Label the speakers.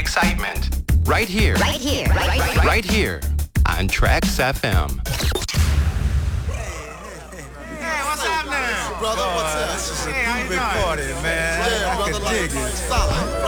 Speaker 1: excitement. Right here. Right here on Tracks FM.
Speaker 2: Hey, what's happening?
Speaker 3: Brother, what's up?
Speaker 4: This is a
Speaker 2: Hey, how you
Speaker 4: big
Speaker 2: doing?
Speaker 4: party, man.
Speaker 3: Yeah,
Speaker 4: I
Speaker 3: brother,
Speaker 4: can dig it.
Speaker 3: solid.